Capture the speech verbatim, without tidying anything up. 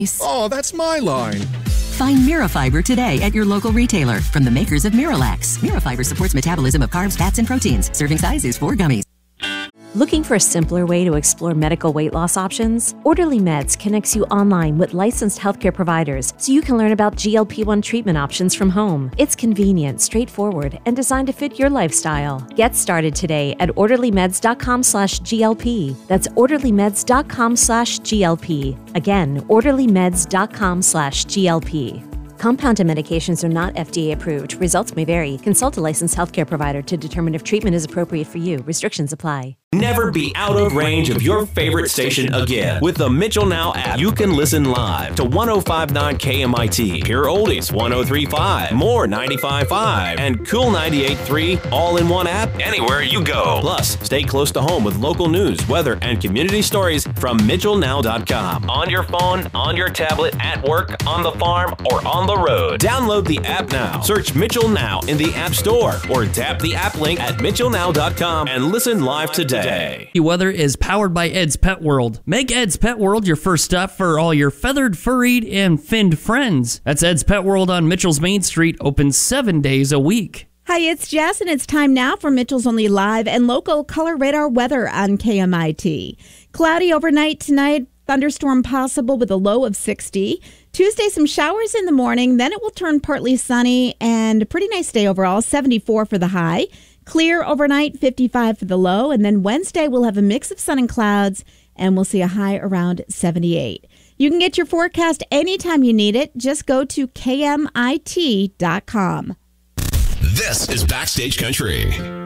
Oh, that's my line. Find Mirafiber today at your local retailer from the makers of Miralax. Mirafiber supports metabolism of carbs, fats, and proteins. Serving size is four gummies. Looking for a simpler way to explore medical weight loss options? Orderly Meds connects you online with licensed healthcare providers so you can learn about G L P one treatment options from home. It's convenient, straightforward, and designed to fit your lifestyle. Get started today at orderlymeds.com slash GLP. That's orderlymeds.com slash GLP. Again, orderlymeds.com slash GLP. Compounded medications are not F D A approved. Results may vary. Consult a licensed healthcare provider to determine if treatment is appropriate for you. Restrictions apply. Never be out of range of your favorite station again. With the Mitchell Now app, you can listen live to one oh five point nine K M I T, Pure Oldies one oh three point five, More ninety-five point five, and Cool ninety-eight point three, all in one app anywhere you go. Plus, stay close to home with local news, weather, and community stories from Mitchell Now dot com. On your phone, on your tablet, at work, on the farm, or on the road. Download the app now. Search Mitchell Now in the App Store or tap the app link at Mitchell Now dot com and listen live today. The weather is powered by Ed's Pet World. Make Ed's Pet World your first stop for all your feathered, furried, and finned friends. That's Ed's Pet World on Mitchell's Main Street, open seven days a week. Hi, it's Jess, and it's time now for Mitchell's Only Live and Local Color Radar weather on K M I T. Cloudy overnight tonight, thunderstorm possible with a low of sixty. Tuesday, some showers in the morning, then it will turn partly sunny and a pretty nice day overall, seventy-four for the high. Clear overnight, fifty-five for the low, and then Wednesday we'll have a mix of sun and clouds, and we'll see a high around seventy-eight. You can get your forecast anytime you need it. Just go to K M I T dot com. This is Backstage Country.